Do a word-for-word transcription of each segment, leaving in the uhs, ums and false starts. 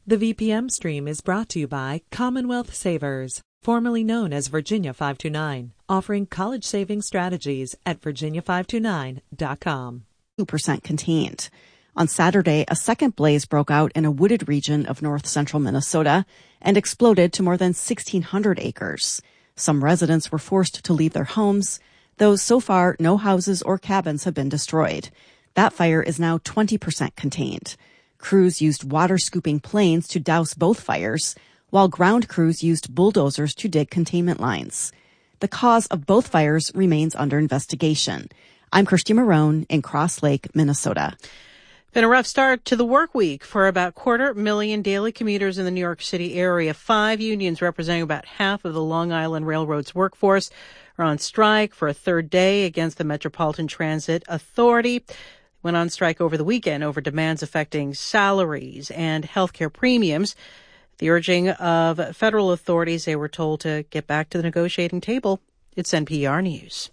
The V P M stream is brought to you by Commonwealth Savers, formerly known as Virginia five two nine, offering college saving strategies at virginia five two nine dot com. two percent contained. On Saturday, a second blaze broke out in a wooded region of north-central Minnesota and exploded to more than sixteen hundred acres. Some residents were forced to leave their homes, though so far no houses or cabins have been destroyed. That fire is now twenty percent contained. Crews used water-scooping planes to douse both fires, while ground crews used bulldozers to dig containment lines. The cause of both fires remains under investigation. I'm Kirsty Marone in Cross Lake, Minnesota. Been a rough start to the work week for about quarter million daily commuters in the New York City area. Five unions representing about half of the Long Island Railroad's workforce are on strike for a third day against the Metropolitan Transit Authority. Went on strike over the weekend over demands affecting salaries and health care premiums. The urging of federal authorities, they were told to get back to the negotiating table. It's N P R News.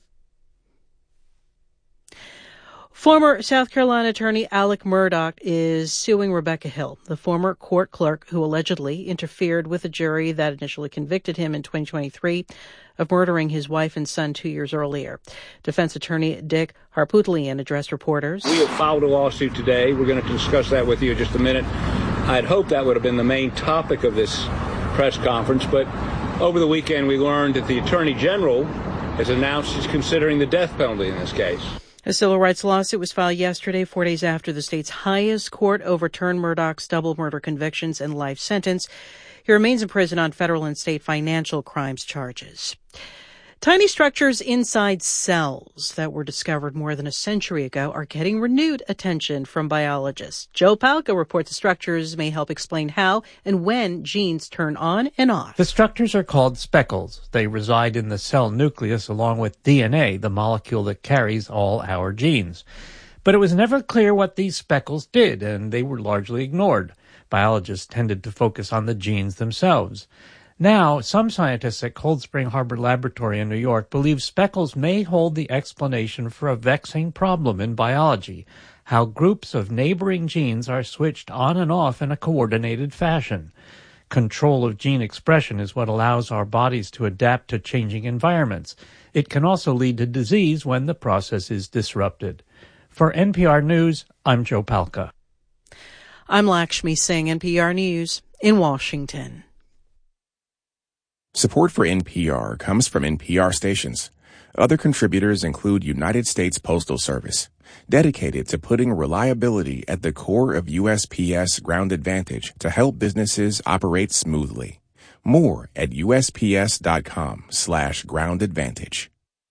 Former South Carolina attorney Alec Murdaugh is suing Rebecca Hill, the former court clerk who allegedly interfered with a jury that initially convicted him in twenty twenty-three of murdering his wife and son two years earlier. Defense attorney Dick Harpootlian addressed reporters. We have filed a lawsuit today. We're going to discuss that with you in just a minute. I'd hoped that would have been the main topic of this press conference, but over the weekend we learned that the Attorney General has announced he's considering the death penalty in this case. A civil rights lawsuit was filed yesterday, four days after the state's highest court overturned Murdaugh's double murder convictions and life sentence. He remains in prison on federal and state financial crimes charges. Tiny structures inside cells that were discovered more than a century ago are getting renewed attention from biologists. Joe Palca reports the structures may help explain how and when genes turn on and off. The structures are called speckles. They reside in the cell nucleus along with D N A, the molecule that carries all our genes. But it was never clear what these speckles did, and they were largely ignored. Biologists tended to focus on the genes themselves. Now, some scientists at Cold Spring Harbor Laboratory in New York believe speckles may hold the explanation for a vexing problem in biology, how groups of neighboring genes are switched on and off in a coordinated fashion. Control of gene expression is what allows our bodies to adapt to changing environments. It can also lead to disease when the process is disrupted. For N P R News, I'm Joe Palca. I'm Lakshmi Singh, N P R News in Washington. Support for N P R comes from N P R stations. Other contributors include United States Postal Service, dedicated to putting reliability at the core of U S P S Ground Advantage to help businesses operate smoothly. More at U S P S dot com slash ground advantage.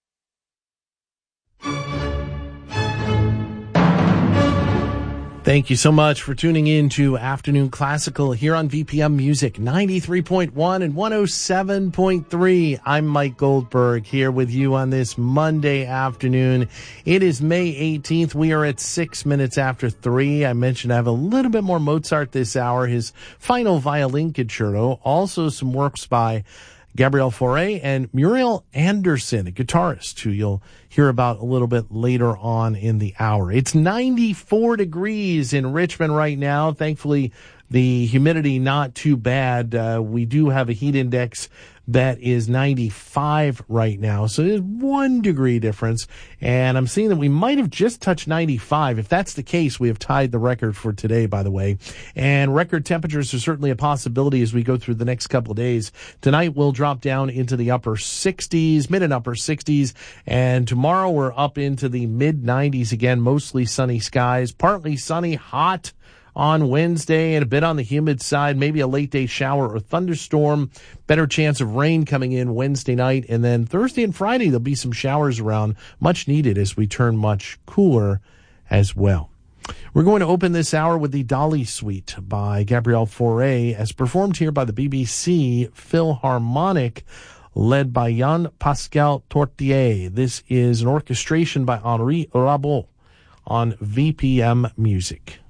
Thank you so much for tuning in to Afternoon Classical here on V P M Music ninety-three point one and one oh seven point three. I'm Mike Goldberg here with you on this Monday afternoon. It is May eighteenth. We are at six minutes after three. I mentioned I have a little bit more Mozart this hour, his final violin concerto, also some works by Gabriel Fauré and Muriel Anderson, a guitarist who you'll hear about a little bit later on in the hour. It's ninety-four degrees in Richmond right now. Thankfully, the humidity not too bad. Uh, we do have a heat index that is ninety-five right now, so there's one degree difference, and I'm seeing that we might have just touched ninety-five. If that's the case, we have tied the record for today, by the way, and record temperatures are certainly a possibility as we go through the next couple of days. Tonight we'll drop down into the upper sixties, mid and upper sixties, and tomorrow we're up into the mid nineties again, mostly sunny skies, partly sunny, hot on Wednesday, and a bit on the humid side, maybe a late day shower or thunderstorm. Better chance of rain coming in Wednesday night, and then Thursday and Friday there'll be some showers around, much needed as we turn much cooler as well. We're going to open this hour with the Dolly Suite by Gabriel Fauré, as performed here by the B B C Philharmonic, led by Jean-Pascal Tortier. This is an orchestration by Henri Rabault on V P M Music.